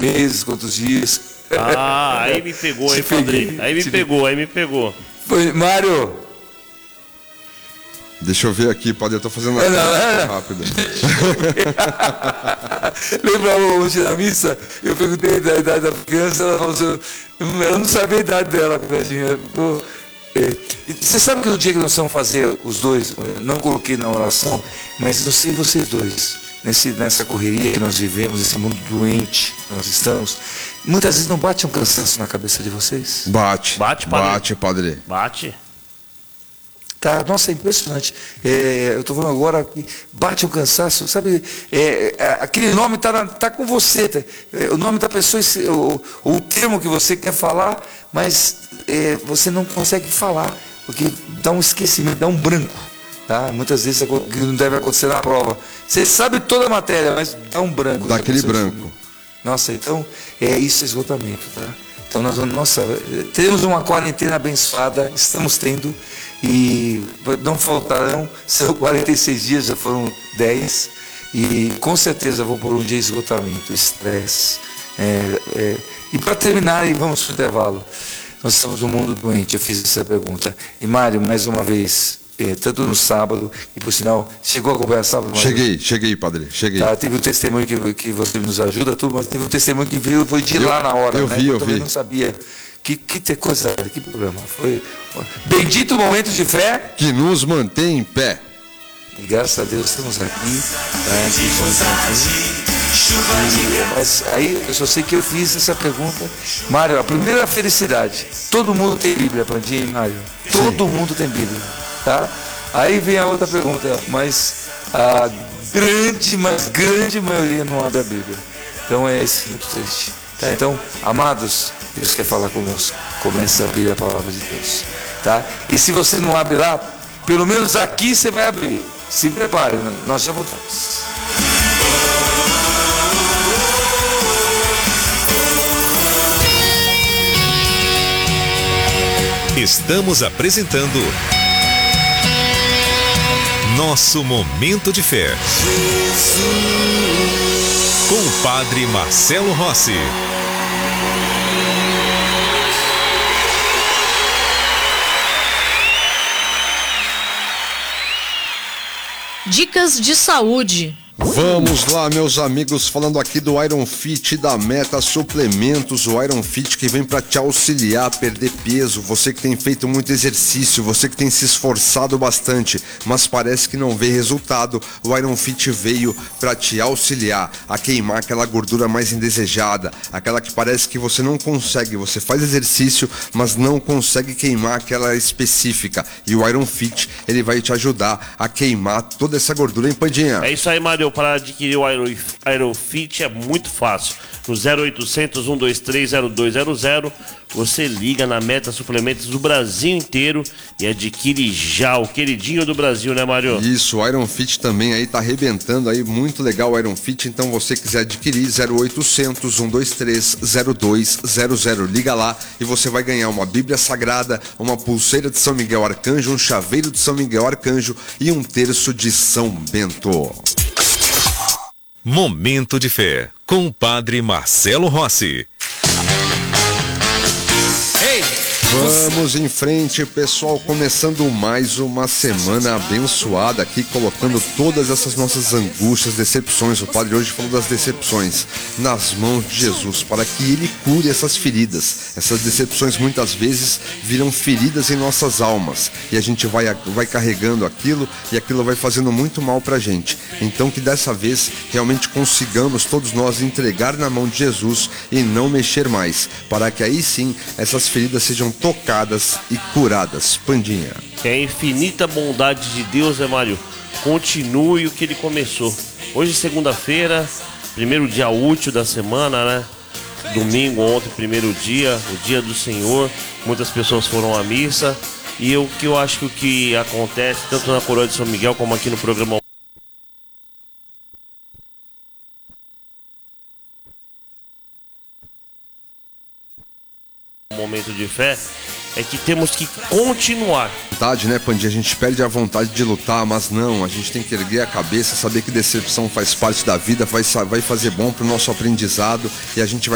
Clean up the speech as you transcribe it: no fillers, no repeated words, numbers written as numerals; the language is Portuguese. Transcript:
meses, quantos dias. Ah, aí me pegou, hein, padre? Aí me pegou. Foi, Mário. Deixa eu ver aqui, padre, eu tô fazendo uma rápida. Lembra hoje na missa? Eu perguntei da idade da criança, ela falou assim, eu não sabia a idade dela, tadinha. Você sabe que no dia que nós vamos fazer os dois, não coloquei na oração, mas não sei vocês dois, nessa correria que nós vivemos, esse mundo doente que nós estamos, muitas vezes não bate um cansaço na cabeça de vocês? Bate, Bate, padre. bate, padre. Bate. Tá, nossa, é impressionante. Eu estou falando agora que bate um cansaço, sabe? Aquele nome está com você, o nome da pessoa, o termo que você quer falar, mas você não consegue falar, porque dá um esquecimento, dá um branco. Tá? Muitas vezes que não deve acontecer na prova. Você sabe toda a matéria, mas dá um branco. Dá aquele branco. Nossa, então isso é esgotamento, tá? Então teremos uma quarentena abençoada, estamos tendo, e não faltarão, são 46 dias, já foram 10, e com certeza vou por um dia de esgotamento, estresse. E para terminar, e vamos para o intervalo, nós estamos num mundo doente, eu fiz essa pergunta. E Mário, mais uma vez, tanto no sábado, e por sinal, chegou a acompanhar sábado? Cheguei, padre, cheguei. Tá, teve um testemunho que você nos ajuda, tudo, mas teve um testemunho que veio, foi de lá na hora, eu vi. também não sabia. Que coisa, que problema. Foi bendito momento de fé que nos mantém em pé. E graças a Deus estamos aqui. Mas aí eu só sei que eu fiz essa pergunta. Mário, a primeira felicidade. Todo mundo tem Bíblia, Pandinha e Mário. Todo mundo tem Bíblia. Tá? Aí vem a outra pergunta, mas a grande maioria não abre a Bíblia. Então é isso muito triste. Tá? Então, amados, Deus quer falar conosco. Comece a abrir a palavra de Deus. Tá? E se você não abre lá, pelo menos aqui você vai abrir. Se prepare, nós já voltamos. Estamos apresentando Nosso Momento de Fé. Com o padre Marcelo Rossi. Dicas de saúde. Vamos lá, meus amigos, falando aqui do Iron Fit da Meta Suplementos, o Iron Fit que vem para te auxiliar a perder peso, você que tem feito muito exercício, você que tem se esforçado bastante, mas parece que não vê resultado, o Iron Fit veio para te auxiliar a queimar aquela gordura mais indesejada, aquela que parece que você não consegue, você faz exercício, mas não consegue queimar aquela específica, e o Iron Fit, ele vai te ajudar a queimar toda essa gordura, hein, Pandinha? É isso aí, Mário. Para adquirir o Iron Fit é muito fácil. No 0800 123 0200 você liga na Meta Suplementos do Brasil inteiro e adquire já o queridinho do Brasil, né, Mário? Isso, o Iron Fit também aí tá arrebentando aí, muito legal o Iron Fit, então você quiser adquirir 0800 123 0200, liga lá e você vai ganhar uma Bíblia Sagrada, uma pulseira de São Miguel Arcanjo, um chaveiro de São Miguel Arcanjo e um terço de São Bento. Momento de Fé, com o padre Marcelo Rossi. Vamos em frente, pessoal, começando mais uma semana abençoada aqui, colocando todas essas nossas angústias, decepções, o padre hoje falou das decepções, nas mãos de Jesus, para que Ele cure essas feridas. Essas decepções muitas vezes viram feridas em nossas almas, e a gente vai carregando aquilo, e aquilo vai fazendo muito mal pra gente. Então que dessa vez realmente consigamos todos nós entregar na mão de Jesus e não mexer mais, para que aí sim essas feridas sejam tocadas e curadas. Pandinha. Que a infinita bondade de Deus, Mário, continue o que Ele começou. Hoje, segunda-feira, primeiro dia útil da semana, né? Domingo, ontem, primeiro dia, o dia do Senhor. Muitas pessoas foram à missa. E o que eu acho que o que acontece, tanto na Coroa de São Miguel como aqui no programa Momento de Fé, é que temos que continuar. Verdade, né, Pandinha? A gente perde a vontade de lutar, mas não, a gente tem que erguer a cabeça, saber que decepção faz parte da vida, vai fazer bom pro nosso aprendizado e a gente vai